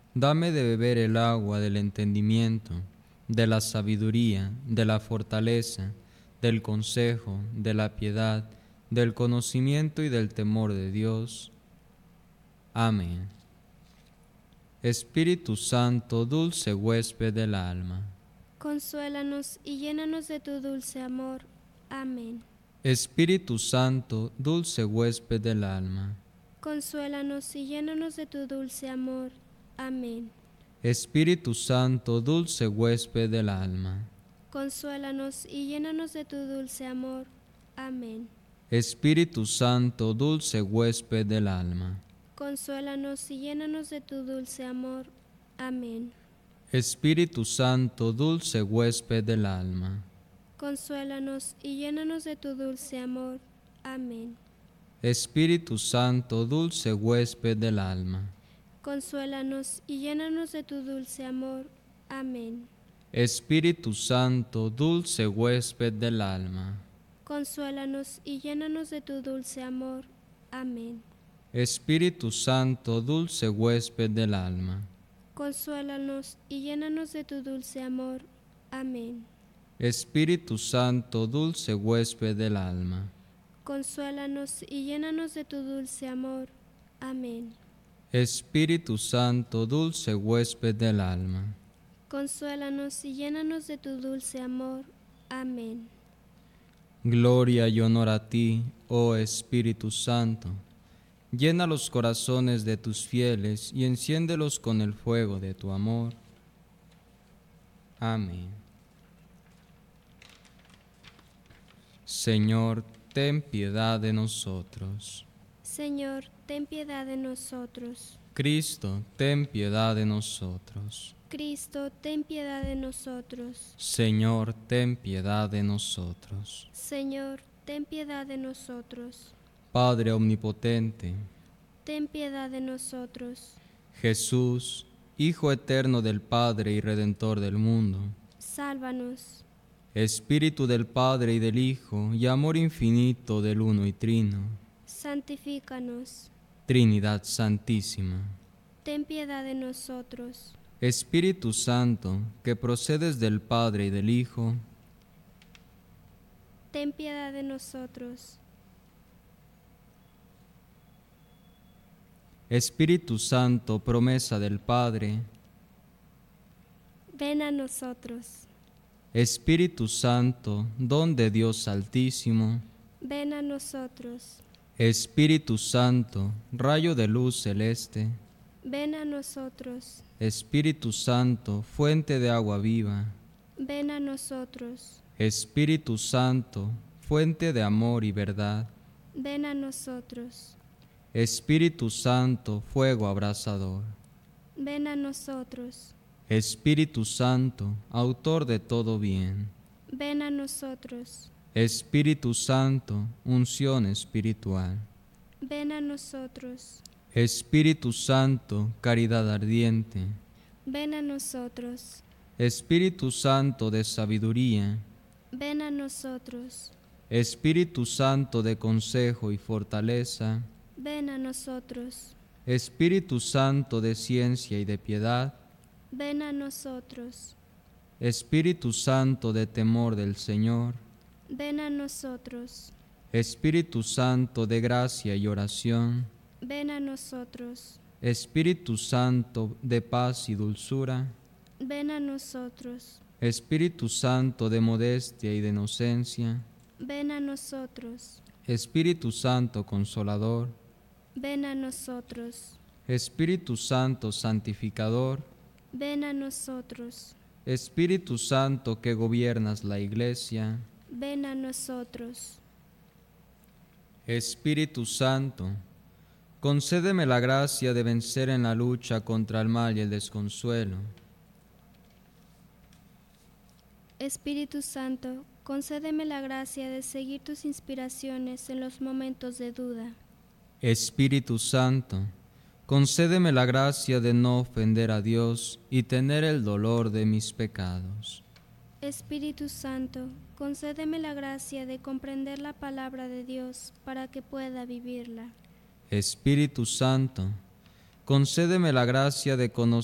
Dame de beber el agua del entendimiento, de la sabiduría, de la fortaleza, del consejo, de la piedad, del conocimiento y del temor de Dios. Amén. Espíritu Santo, dulce huésped del alma. Consuélanos y llénanos de tu dulce amor. Amén. Espíritu Santo, dulce huésped del alma. Consuélanos y llénanos de tu dulce amor. Amén. Espíritu Santo, dulce huésped del alma. Consuélanos y llénanos de tu dulce amor. Amén. Espíritu Santo, dulce huésped del alma. Consuélanos y llénanos de tu dulce amor. Amén. Espíritu Santo, dulce huésped del alma. Consuélanos y llénanos de tu dulce amor. Amén. Espíritu Santo, dulce huésped del alma. Consuélanos y llénanos de tu dulce amor. Amén. Espíritu Santo, dulce huésped del alma. Consuélanos y llénanos de tu dulce amor. Amén. Espíritu Santo, dulce huésped del alma. Consuélanos y llénanos de tu dulce amor. Amén. Espíritu Santo, dulce huésped del alma. Consuélanos y llénanos de tu dulce amor. Amén. Espíritu Santo, dulce huésped del alma. Consuélanos y llénanos de tu dulce amor. Amén. Gloria y honor a ti, oh Espíritu Santo. Llena los corazones de tus fieles y enciéndelos con el fuego de tu amor. Amén. Señor, ten piedad de nosotros. Señor, ten piedad de nosotros. Cristo, ten piedad de nosotros. Cristo, ten piedad de nosotros. Señor, ten piedad de nosotros. Señor, ten piedad de nosotros. Padre omnipotente, Ten piedad de nosotros. Jesús, Hijo eterno del Padre y Redentor del mundo, Sálvanos. Espíritu del Padre y del Hijo, y amor infinito del Uno y Trino, Santifícanos. Trinidad Santísima. Ten piedad de nosotros. Espíritu Santo, que procedes del Padre y del Hijo, Ten piedad de nosotros. Espíritu Santo, promesa del Padre, Ven a nosotros. Espíritu Santo, don de Dios Altísimo, Ven a nosotros. Espíritu Santo, rayo de luz celeste, Ven a nosotros. Espíritu Santo, fuente de agua viva, Ven a nosotros. Espíritu Santo, fuente de amor y verdad, Ven a nosotros. Espíritu Santo, fuego abrasador, Ven a nosotros. Espíritu Santo, autor de todo bien, Ven a nosotros. Espíritu Santo, unción espiritual, Ven a nosotros. Espíritu Santo, caridad ardiente, Ven a nosotros. Espíritu Santo de sabiduría, Ven a nosotros. Espíritu Santo de consejo y fortaleza, Ven a nosotros. Espíritu Santo de ciencia y de piedad, Ven a nosotros. Espíritu Santo de temor del Señor, Ven a nosotros. Espíritu Santo de gracia y oración, Ven a nosotros. Espíritu Santo de paz y dulzura, Ven a nosotros. Espíritu Santo de modestia y de inocencia, Ven a nosotros. Espíritu Santo consolador, Ven a nosotros. Espíritu Santo santificador, Ven a nosotros. Espíritu Santo que gobiernas la Iglesia, Ven a nosotros. Espíritu Santo, concédeme la gracia de vencer en la lucha contra el mal y el desconsuelo. Espíritu Santo, concédeme la gracia de seguir tus inspiraciones en los momentos de duda. Espíritu Santo, concédeme la gracia de no ofender a Dios y tener el dolor de mis pecados. Espíritu Santo, concédeme la gracia de comprender la palabra de Dios para que pueda vivirla. Espíritu Santo, concédeme la gracia de conocer